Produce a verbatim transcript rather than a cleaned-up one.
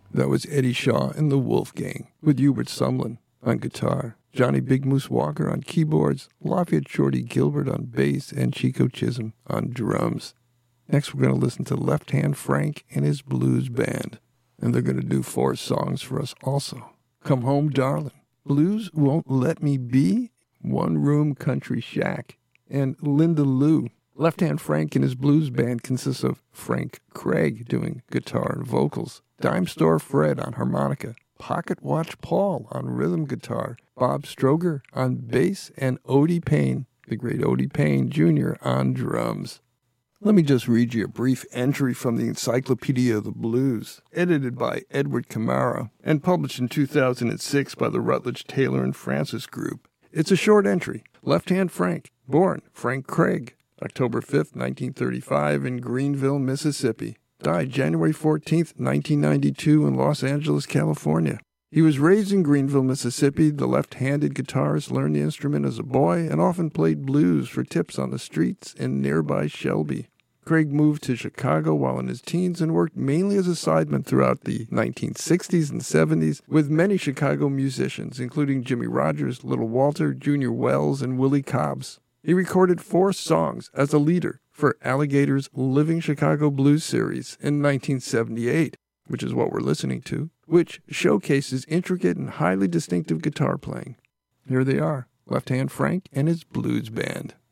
That was Eddie Shaw and the Wolfgang, with Hubert Sumlin on guitar, Johnny Big Moose Walker on keyboards, Lafayette Shorty Gilbert on bass, and Chico Chisholm on drums. Next, we're going to listen to Left Hand Frank and his blues band, and they're going to do four songs for us also. Come Home, Darling, Blues Won't Let Me Be, One Room Country Shack, and Linda Lou. Left Hand Frank and his blues band consists of Frank Craig doing guitar and vocals, Dime Store Fred on harmonica, Pocket Watch Paul on rhythm guitar, Bob Stroger on bass, and Odie Payne, the great Odie Payne Junior on drums. Let me just read you a brief entry from the Encyclopedia of the Blues, edited by Edward Camara and published in two thousand six by the Rutledge Taylor and Francis Group. It's a short entry. Left Hand Frank, born Frank Craig, October fifth, nineteen thirty-five, in Greenville, Mississippi. Died January fourteenth, nineteen ninety-two, in Los Angeles, California. He was raised in Greenville, Mississippi. The left-handed guitarist learned the instrument as a boy and often played blues for tips on the streets in nearby Shelby. Craig moved to Chicago while in his teens and worked mainly as a sideman throughout the nineteen sixties and seventies with many Chicago musicians, including Jimmy Rogers, Little Walter, Junior Wells, and Willie Cobbs. He recorded four songs as a leader for Alligator's Living Chicago Blues series in nineteen seventy-eight, which is what we're listening to, which showcases intricate and highly distinctive guitar playing. Here they are, Left Hand Frank and his blues band.